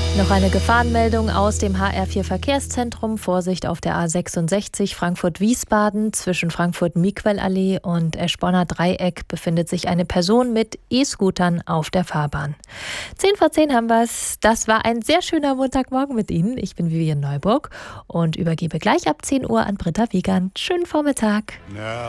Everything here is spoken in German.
Noch eine Gefahrenmeldung aus dem HR4 Verkehrszentrum. Vorsicht auf der A66 Frankfurt-Wiesbaden. Zwischen Frankfurt-Miquel-Allee und Eschborner Dreieck befindet sich eine Person mit E-Scootern auf der Fahrbahn. 10:10 haben wir es. Das war ein sehr schöner Montagmorgen mit Ihnen. Ich bin Vivian Neuburg und übergebe gleich ab 10 Uhr an Britta Wiegand. Schönen Vormittag.